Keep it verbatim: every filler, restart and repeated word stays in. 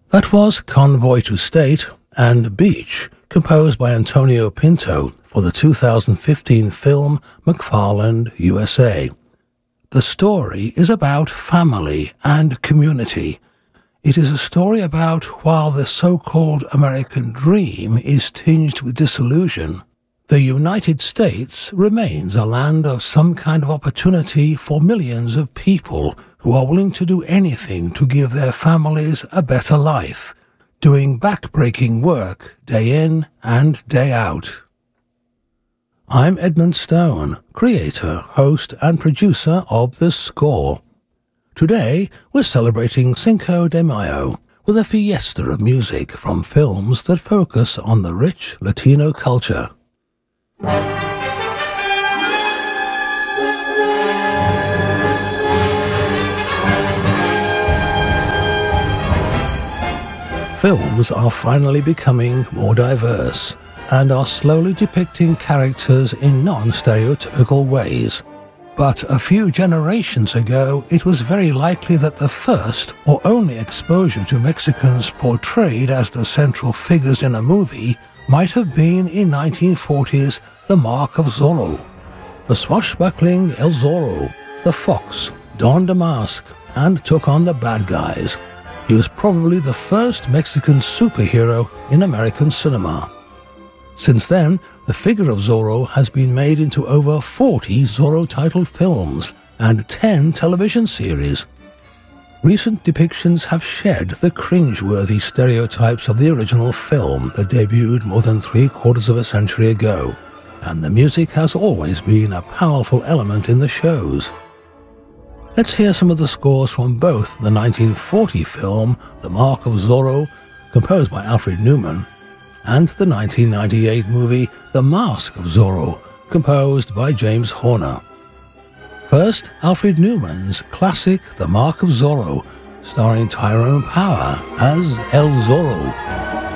That was Convoy to State and Beach, composed by Antonio Pinto for the two thousand fifteen film McFarland, U S A. The story is about family and community. It is a story about while the so-called American dream is tinged with disillusion, the United States remains a land of some kind of opportunity for millions of people who are willing to do anything to give their families a better life, doing back-breaking work day in and day out. I'm Edmund Stone, creator, host and producer of The Score. Today we're celebrating Cinco de Mayo with a fiesta of music from films that focus on the rich Latino culture. Films are finally becoming more diverse and are slowly depicting characters in non-stereotypical ways. But a few generations ago, it was very likely that the first or only exposure to Mexicans portrayed as the central figures in a movie might have been in nineteen forties The Mark of Zorro. The swashbuckling El Zorro, the fox, donned a mask and took on the bad guys. He was probably the first Mexican superhero in American cinema. Since then, the figure of Zorro has been made into over forty Zorro-titled films and ten television series. Recent depictions have shed the cringe-worthy stereotypes of the original film that debuted more than three-quarters of a century ago, and the music has always been a powerful element in the shows. Let's hear some of the scores from both the nineteen forty film The Mark of Zorro, composed by Alfred Newman, and the nineteen ninety-eight movie The Mask of Zorro, composed by James Horner. First, Alfred Newman's classic The Mark of Zorro, starring Tyrone Power as El Zorro.